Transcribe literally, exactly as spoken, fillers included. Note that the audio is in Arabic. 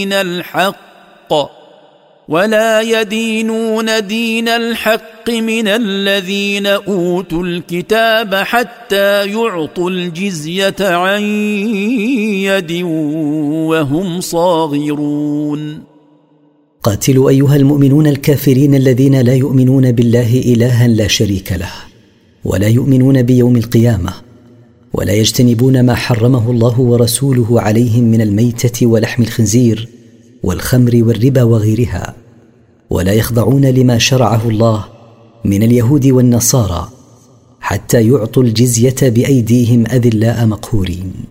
الحق ولا يدينون دين الحق من الذين أوتوا الكتاب حتى يعطوا الجزية عن يد وهم صاغرون. قاتلوا أيها المؤمنون الكافرين الذين لا يؤمنون بالله إلها لا شريك له، ولا يؤمنون بيوم القيامة، ولا يجتنبون ما حرمه الله ورسوله عليهم من الميتة ولحم الخنزير والخمر والربا وغيرها، ولا يخضعون لما شرعه الله من اليهود والنصارى حتى يعطوا الجزية بأيديهم أذلاء مقهورين.